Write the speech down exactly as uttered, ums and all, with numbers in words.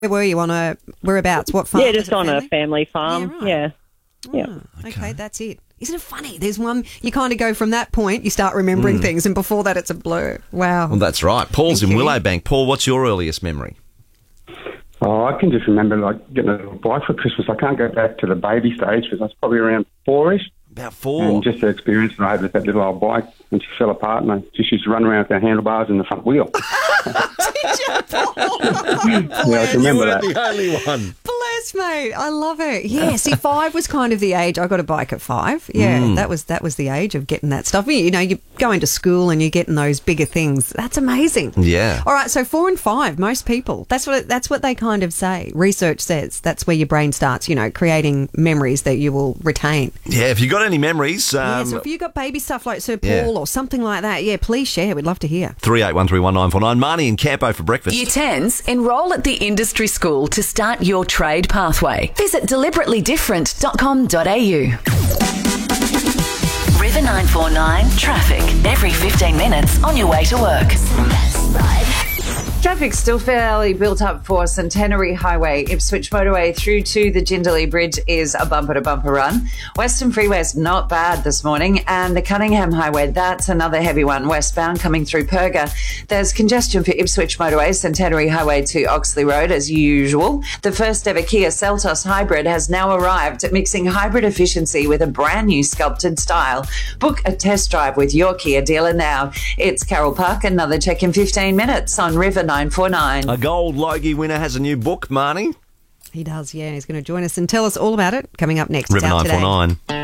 Where were you on a whereabouts? What farm? Yeah, just on a family farm. Yeah, right. Yeah. Oh, yeah. Okay. Okay. that's it. Isn't it funny? There's one, you kind of go from that point, you start remembering Mm. things, and before that it's a blur. Wow. Well, that's right. Paul's Thank in you. Willowbank. Paul, what's your earliest memory? Oh, I can just remember like getting a little bike for Christmas. I can't go back to the baby stage because I was probably around four-ish. About four. And just the experience I had with that little old bike, and she fell apart, and I just used to run around with her handlebars and the front wheel. Yeah, I can remember that. the only one. Bless, mate. I love it. Yeah, see, five was kind of the age. I got a bike at five. Yeah, Mm. that was that was the age of getting that stuff. You know, you go into school and you're getting those bigger things. That's amazing. Yeah. All right, so four and five, most people. That's what that's what they kind of say. Research says that's where your brain starts, you know, creating memories that you will retain. Yeah, if you got any memories, yeah, um, so if you got baby stuff like Sir Paul yeah. or something like that, yeah, please share. We'd love to hear. three eight one three one nine four nine. Marnie in Campo for breakfast. Year tens, enrol at the industry school to start your trade pathway. Visit deliberately different dot com dot a u. River nine four nine Traffic. Every fifteen minutes on your way to work. Traffic's still fairly built up for Centenary Highway. Ipswich Motorway through to the Jindalee Bridge is a bumper-to-bumper run. Western Freeway's not bad this morning. And the Cunningham Highway, that's another heavy one, westbound coming through Perga. There's congestion for Ipswich Motorway, Centenary Highway to Oxley Road as usual. The first ever Kia Seltos Hybrid has now arrived, mixing hybrid efficiency with a brand new sculpted style. Book a test drive with your Kia dealer now. It's Carol Park, another check in fifteen minutes on River nine four nine. A gold Logie winner has a new book, Marnie. He does, yeah. He's going to join us and tell us all about it coming up next. It's River out nine four today. nine.